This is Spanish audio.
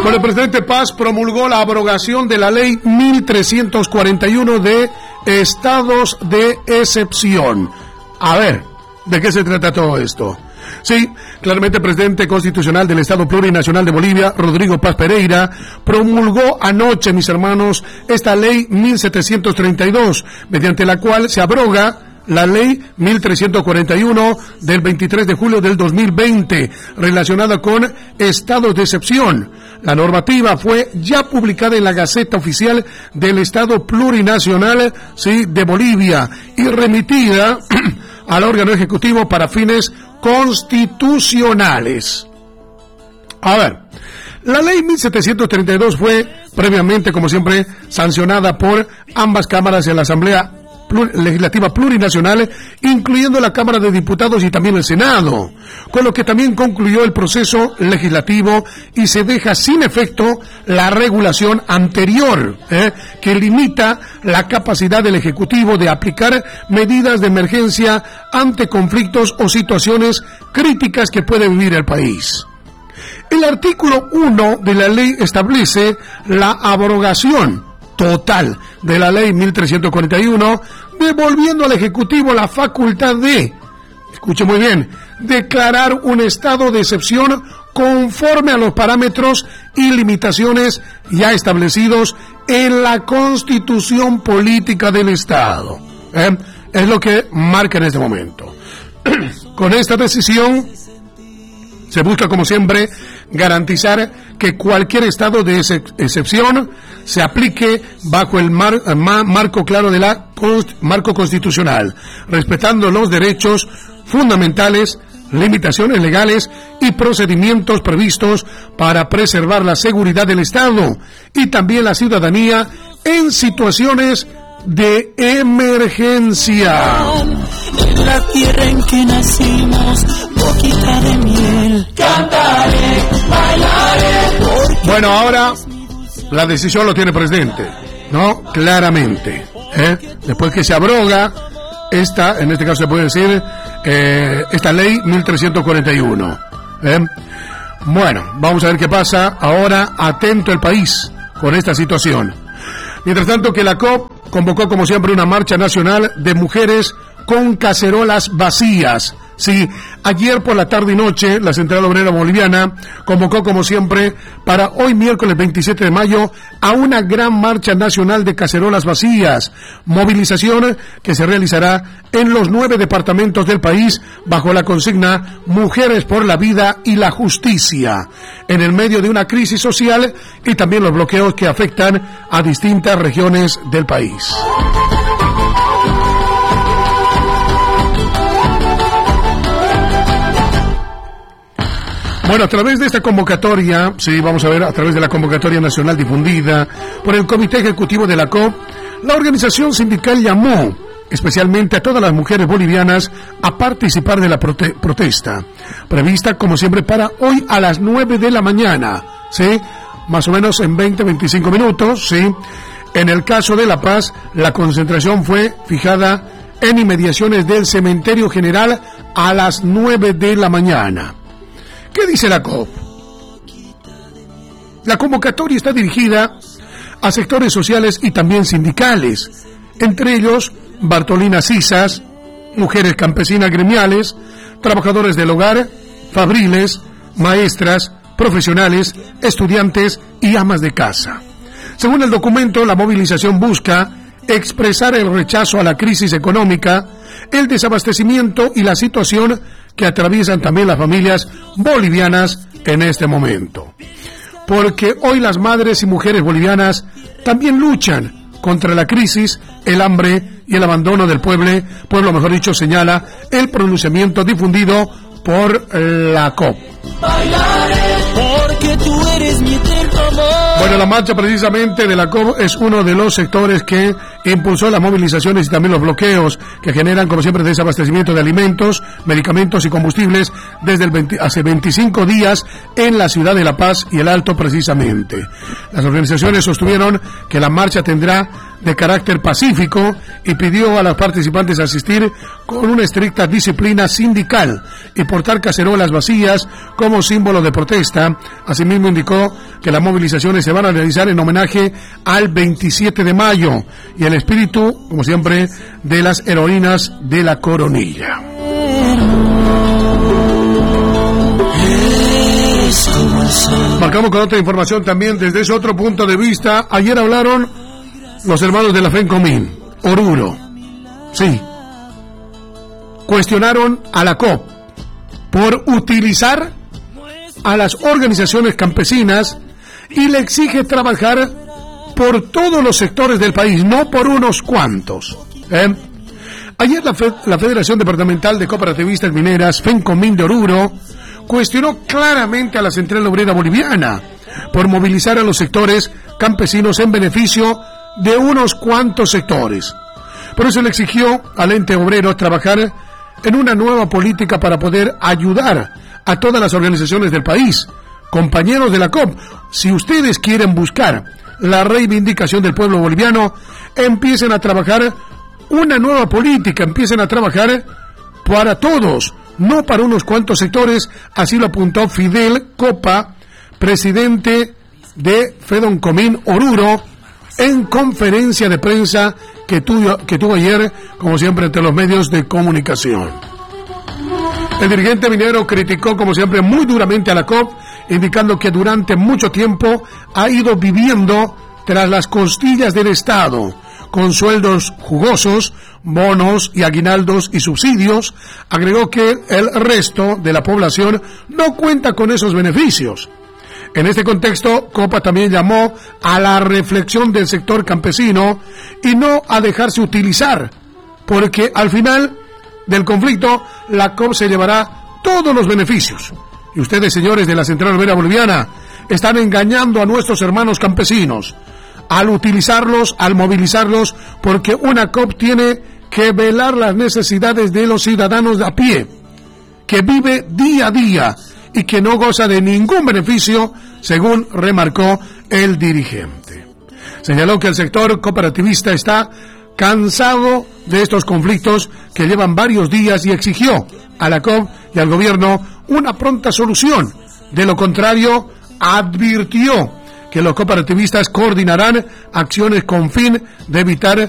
Bueno, el presidente Paz promulgó la abrogación de la ley 1341 de estados de excepción. A ver, ¿de qué se trata todo esto? Sí, claramente el presidente constitucional del Estado Plurinacional de Bolivia, Rodrigo Paz Pereira, promulgó anoche, mis hermanos, esta ley 1732, mediante la cual se abroga la ley 1341 del 23 de julio del 2020, relacionada con estados de excepción. La normativa fue ya publicada en la Gaceta Oficial del Estado Plurinacional, sí, de Bolivia y remitida al órgano ejecutivo para fines constitucionales. A ver, la ley 1732 fue previamente, como siempre, sancionada por ambas cámaras en la Asamblea Legislativa Plurinacional, incluyendo la Cámara de Diputados y también el Senado, con lo que también concluyó el proceso legislativo y se deja sin efecto la regulación anterior, que limita la capacidad del Ejecutivo de aplicar medidas de emergencia ante conflictos o situaciones críticas que puede vivir el país. El artículo 1 de la ley establece la abrogación total de la ley 1341, devolviendo al Ejecutivo la facultad de, escuche muy bien, declarar un estado de excepción conforme a los parámetros y limitaciones ya establecidos en la Constitución Política del Estado. Es lo que marca en este momento. Con esta decisión se busca, como siempre, garantizar que cualquier estado de excepción se aplique bajo el marco claro de la marco constitucional, respetando los derechos fundamentales, limitaciones legales y procedimientos previstos para preservar la seguridad del Estado y también la ciudadanía en situaciones de emergencia. En la tierra en que nacimos, boquita de miel, cantaré, bailaré. Bueno, ahora la decisión lo tiene el presidente, ¿no? Claramente. Después que se abroga esta, en este caso se puede decir, esta ley 1341. Bueno, vamos a ver qué pasa. Ahora, atento el país con esta situación. Mientras tanto que la COP convocó como siempre una marcha nacional de mujeres con cacerolas vacías. Sí, ayer por la tarde y noche la Central Obrera Boliviana convocó como siempre para hoy miércoles 27 de mayo a una gran marcha nacional de cacerolas vacías, movilización que se realizará en los 9 departamentos del país bajo la consigna Mujeres por la Vida y la Justicia, en el medio de una crisis social y también los bloqueos que afectan a distintas regiones del país. Bueno, a través de esta convocatoria, sí, vamos a ver, a través de la convocatoria nacional difundida por el Comité Ejecutivo de la COP, la organización sindical llamó especialmente a todas las mujeres bolivianas a participar de la protesta, prevista como siempre para hoy a las 9 de la mañana, ¿sí? Más o menos en 20-25 minutos, ¿sí? En el caso de La Paz, la concentración fue fijada en inmediaciones del Cementerio General a las 9 de la mañana. ¿Qué dice la COP? La convocatoria está dirigida a sectores sociales y también sindicales, entre ellos Bartolina Cisas, mujeres campesinas gremiales, trabajadores del hogar, fabriles, maestras, profesionales, estudiantes y amas de casa. Según el documento, la movilización busca expresar el rechazo a la crisis económica, el desabastecimiento y la situación que atraviesan también las familias bolivianas en este momento. Porque hoy las madres y mujeres bolivianas también luchan contra la crisis, el hambre y el abandono del pueblo, mejor dicho, señala el pronunciamiento difundido por la COP. Porque tú eres mi eterno amor. Bueno, la marcha precisamente de la COP es uno de los sectores que impulsó las movilizaciones y también los bloqueos que generan, como siempre, desabastecimiento de alimentos, medicamentos y combustibles desde hace 25 días en la ciudad de La Paz y el Alto precisamente. Las organizaciones sostuvieron que la marcha tendrá de carácter pacífico y pidió a los participantes asistir con una estricta disciplina sindical y portar cacerolas vacías como símbolo de protesta. Asimismo indicó que las movilizaciones se van a realizar en homenaje al 27 de mayo y el espíritu, como siempre, de las heroínas de la Coronilla. Marcamos con otra información también desde ese otro punto de vista. Ayer hablaron los hermanos de la FENCOMIN, Oruro. Sí. Cuestionaron a la COP por utilizar a las organizaciones campesinas y le exige trabajar por todos los sectores del país, no por unos cuantos. Ayer la Federación Departamental de Cooperativistas Mineras, FENCOMIN de Oruro, cuestionó claramente a la Central Obrera Boliviana por movilizar a los sectores campesinos en beneficio de unos cuantos sectores. Por eso le exigió al ente obrero trabajar en una nueva política para poder ayudar a todas las organizaciones del país. Compañeros de la COP, si ustedes quieren buscar la reivindicación del pueblo boliviano, empiecen a trabajar una nueva política, empiecen a trabajar para todos, no para unos cuantos sectores. Así lo apuntó Fidel Copa, presidente de FENCOMIN Oruro, en conferencia de prensa que tuvo ayer, como siempre, entre los medios de comunicación. El dirigente minero criticó, como siempre, muy duramente a la COP, indicando que durante mucho tiempo ha ido viviendo tras las costillas del Estado, con sueldos jugosos, bonos y aguinaldos y subsidios. Agregó que el resto de la población no cuenta con esos beneficios. En este contexto, Copa también llamó a la reflexión del sector campesino y no a dejarse utilizar, porque al final del conflicto la COP se llevará todos los beneficios. Y ustedes, señores de la Central Obrera Boliviana, están engañando a nuestros hermanos campesinos al utilizarlos, al movilizarlos, porque una COP tiene que velar las necesidades de los ciudadanos de a pie, que vive día a día y que no goza de ningún beneficio, según remarcó el dirigente. Señaló que el sector cooperativista está cansado de estos conflictos que llevan varios días y exigió a la COP y al gobierno una pronta solución. De lo contrario, advirtió que los cooperativistas coordinarán acciones con fin de evitar